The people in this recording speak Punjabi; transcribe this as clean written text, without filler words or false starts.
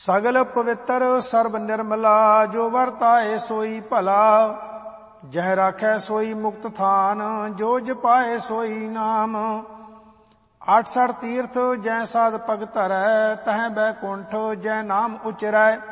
ਸਗਲ ਪਵਿੱਤਰ ਸਰਬ ਨਿਰਮਲਾ, ਜੋ ਵਰਤਾਏ ਸੋਈ ਭਲਾ। ਜਹ ਰਾਖੈ ਸੋਈ ਮੁਕਤ ਥਾਨ, ਜੋ ਜਪਾਏ ਸੋਈ ਨਾਮ। 68 ਤੀਰਥ ਜੈ ਸਾਧ ਭਗਤ ਧਰੈ, ਤਹ ਬੈਕੁੰਠ ਜੈ ਨਾਮ ਉਚਰੈ।